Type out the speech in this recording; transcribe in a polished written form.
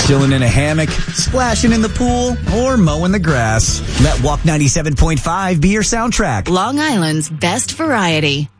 chilling in a hammock, splashing in the pool, or mowing the grass. Let Walk 97.5 be your soundtrack. Long Island's best variety.